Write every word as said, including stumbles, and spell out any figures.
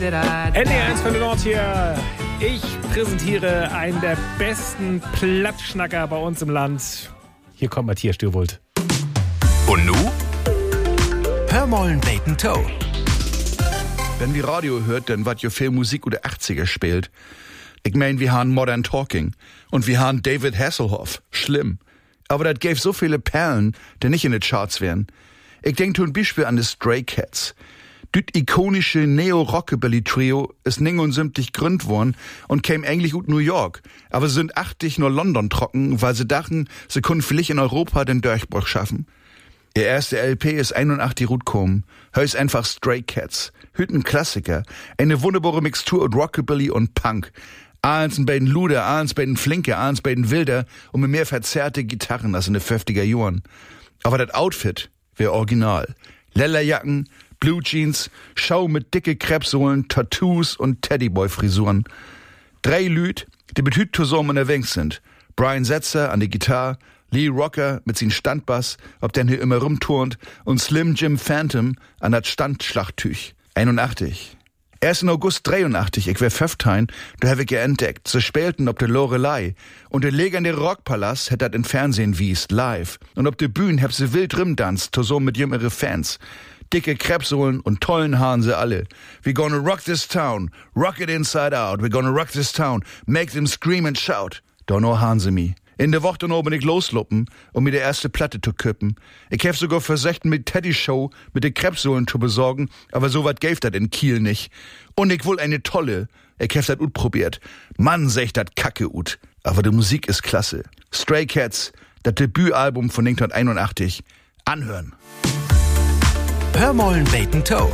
N D R eins von Nord hier. Ich präsentiere einen der besten Plattschnacker bei uns im Land. Hier kommt Matthias Stürwold. Und nu? Hör mollen Bacon Toe. Wenn wir Radio hört, dann wat jo viel Musik oder achtziger spielt. Ich mein, wir haben Modern Talking und wir haben David Hasselhoff. Schlimm. Aber das gäbe so viele Perlen, die nicht in den Charts wären. Ich denk zum Beispiel an die Stray Cats. Das ikonische Neo-Rockabilly-Trio ist neunundsiebzig gegründet worden und käme eigentlich aus New York. Aber sie sind achtzig nur London trocken, weil sie dachten, sie können vielleicht in Europa den Durchbruch schaffen. Ihr erste L P ist einundachtzig rausgekommen. Heißt einfach Stray Cats. Hütten Klassiker. Eine wunderbare Mixtur aus Rockabilly und Punk. Eins bei den Luder, eins bei den Flinke, eins bei den Wilder und mit mehr verzerrte Gitarren als in den fünfziger Jahren. Aber das Outfit wäre original. Lellerjacken, Blue Jeans, Schau mit dicke Krebssohlen, Tattoos und Teddyboy-Frisuren. Drei Lüd, die mit Hüt zusammen unterwegs sind. Brian Setzer an der Gitarre, Lee Rocker mit sin Standbass, ob der hier immer rumturnt, und Slim Jim Phantom an dat Standschlachttüch. einundachtzig. Erst im August dreiundachtzig, ich wär fünfzehn, da hab ich ja entdeckt, sie spielten ob der Lorelei. Und der legendäre Rockpalast hätt dat in Fernsehen wiest, live. Und ob der Bühne hab sie wild rimdanzt, zusammen mit jüngere Fans. Dicke Krebssohlen und tollen Haaren sie alle. We gonna rock this town, rock it inside out. We gonna rock this town, make them scream and shout. Don't know Haaren sie mi. In der Woche noch bin ich losluppen, um mir die erste Platte zu kippen. Ich hab sogar versucht, mit Teddy Show mit den Krebssohlen zu besorgen, aber so wat gäf dat in Kiel nicht. Und ich will eine tolle. Ich hab dat ut probiert. Mann, sech dat kacke ut. Aber die Musik ist klasse. Stray Cats, das Debütalbum von neunzehnhunderteinundachtzig. Anhören. Hör mollen Bacon Toe.